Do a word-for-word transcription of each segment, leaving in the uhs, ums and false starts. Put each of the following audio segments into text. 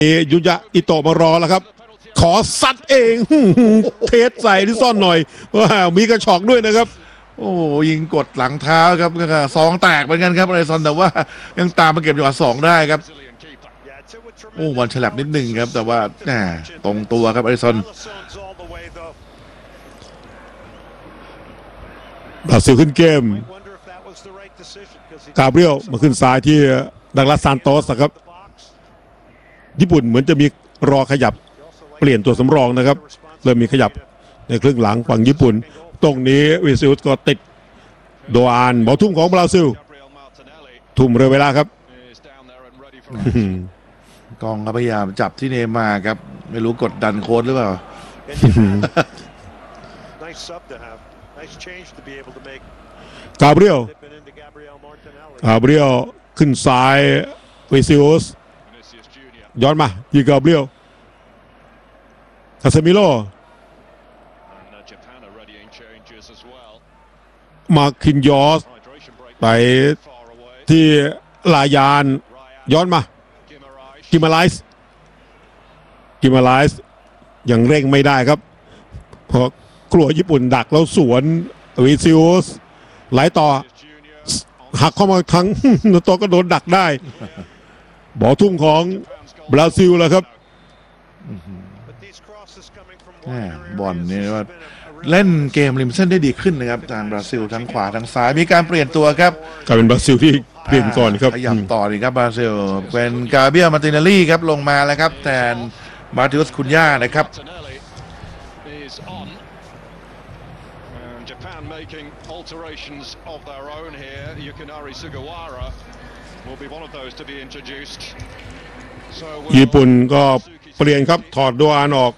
ยุยะอิโตะมารอแล้วครับขอซัดเองเทสใส่ที่ซ่อนหน่อยว่ามีกระชอกด้วยนะครับโอ้ยิงกดหลังเท้าครับซองแตกเหมือนกันครับอริซอนแต่ว่ายังตามมาเก็บจังหวะสองได้ครับโอ้บอลฉลับนิดหนึ่งครับแต่ว่าแหมตรงตัวครับอริซอนบราซิลขึ้นเกมกาเบรียลมาขึ้นซ้ายที่ดังลัสซานโตสครับญี่ปุ่นเหมือนจะมีรอขยับเปลี่ยนตัวสำรองนะครับเริ่มมีขยับในครึ่งหลังฝั่งญี่ปุ่นตรงนี้วิซิลก็ติดโดอานบอลทุ่มของบราซิลทุ่มเร็วเวลาครับกองพยายามจับที่เนมาร์ครับไม่รู้กดดันโค้ชหรือเปล่ากาเบรียลกาเบรียลขึ้นซ้ายวิซิลย้อนมายีกาเบรียลคาเซมิโลมาคินยอสไปที่ลายานย้อนมากิมาไลส์กิมาไลส์ยังเร่งไม่ได้ครับเพราะกลัวญี่ปุ่นดักแล้วสวนวิซิอุสไหลต่อหักเข้ามาทั้งตัวก็โดนดักได้บอลทุ่มของบราซิลแล้วครับบอลนี่ว่าเล่นเกมริมเส้นได้ดีขึ้นนะครับทางบราซิลทั้งขวาทั้งซ้ายมีการเปลี่ยนตัวครับกลายเป็นบราซิลที่เปลี่ยนก่อนครับขยับต่อดีครับบราซิลเป็นกาเบียมาตินาลีครับลงมาแล้วครับแทนมาติอุสคุนย่านะครับญี่ปุ่นก็เปลี่ยนครับถอดโดอานออก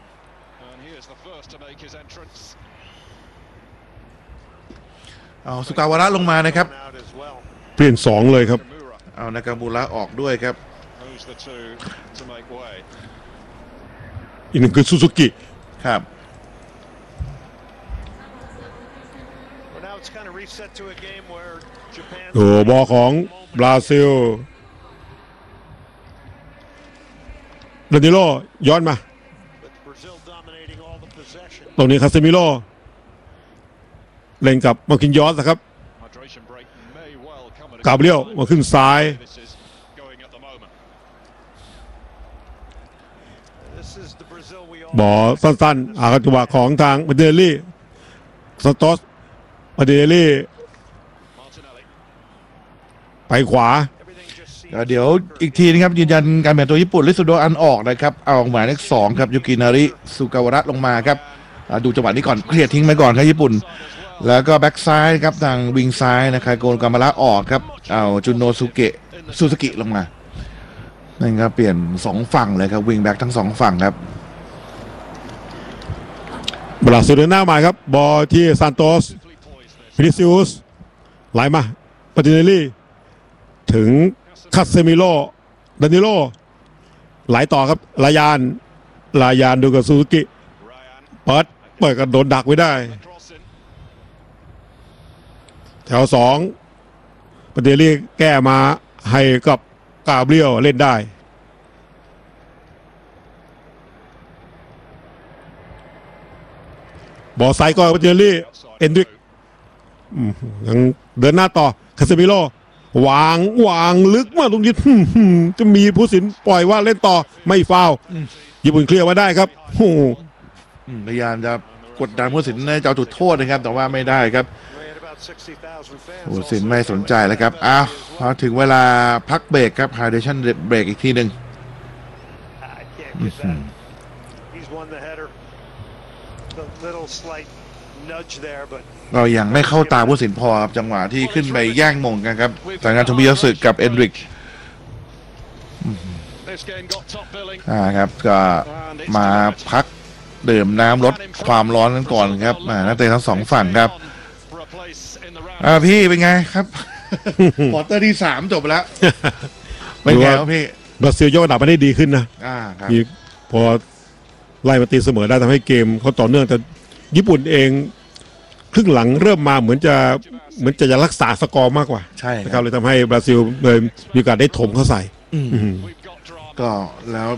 เอาสุกาวาระลงมานะครับเปลี่ยนสองเลยครับเอานากามูระออกด้วยครับอีกหนึ่งคือซูซูกิครับโอ้บอลของบราซิลดานิโลย้อนมาตรงนี้คาเซมิโลเล่นกับมาคินยอสนะครับกาเบรียลมาขึ้นซ้ายบอลสั้นๆอาการจังหวะของทางมาเดลลี่สตอสมาเดลลี่ไปขวาเดี๋ยวอีกทีนะครับยืนยันการเปลี่ยนตัวญี่ปุ่นลิซุโดอันออกนะครับเอาหมายเลขสองครับยูกินาริสุกาวาระลงมาครับดูจังหวะนี้ก่อนเคลียร์ทิ้งไปก่อนครับญี่ปุ่นแล้วก็แบ็กซ้ายครับทางวิงซ้ายนะครับโกนกามาระออกครับเอาจุนโนสุเกะซูซูกิลงมานั่นครับเปลี่ยนสองฝั่งเลยครับวิงแบ็กทั้งสองฝั่งครับบราซิลเดินหน้ามาครับบอลที่ซานโตสฟินิซิอุสไหลมาปาติเนลลี่ถึงคาเซมิโลดานิโลไหลต่อครับลายานลายานดูกับซูซูกิเปิดเปิดกันโดนดักไว้ได้แถวสองปาติเนลลี่แก้มาให้กับกาเบรียลเล่นได้บอลไซด์ก็ปาติเนลลี่เอนดริกยังเดินหน้าต่อคาเซมิโลวางวางลึกมากตรงนี้จะมีผู้สินปล่อยว่าเล่นต่อไม่ฟาวญี่ปุ่นเคลียร์มาได้ครับพยายามจะกดดันผู้สินในเจ้าจุดโทษนะครับแต่ว่าไม่ได้ครับผู้สินไม่สนใจแล้วครับอ้าวพอถึงเวลาพักเบรกครับ hydration break อีกทีหนึ่งเรายังไม่เข้าตาผู้สินพอจังหวะที่ขึ้นไปแย่งมงกันครับจากการทมิยสึกับเอนดริกอ่าครับก็มาพักดื่มน้ำลดความร้อนกันก่อนครับนักเตะทั้งสองฝั่งครับอ่าพี่เป็นไงครับควอเตอร์ที่สามจบแล้วเป็นไงครับพี่บราซิลยกระดับมาได้ดีขึ้นนะอ่าครับพอไล่มาตีเสมอได้ทำให้เกมเขาต่อเนื่องแต่ญี่ปุ่นเองครึ่งหลังเริ่มมาเหมือนจะเหมือนจะจะรักษาสกอร์มากกว่าใช่นะครับเลยทำให้บราซิลเลยมีโอกาสได้ถมเข้าใส่ก็แล้ว